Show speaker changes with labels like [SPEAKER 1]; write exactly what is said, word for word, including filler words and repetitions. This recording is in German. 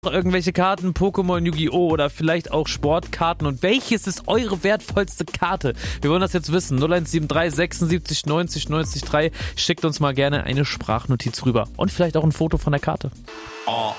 [SPEAKER 1] irgendwelche Karten, Pokémon, Yu-Gi-Oh! Oder vielleicht auch Sportkarten. Und welches ist eure wertvollste Karte? Wir wollen das jetzt wissen. null eins sieben drei sechsundsiebzig neunzig neunzig drei. Schickt uns mal gerne eine Sprachnotiz rüber. Und vielleicht auch ein Foto von der Karte.
[SPEAKER 2] Oh,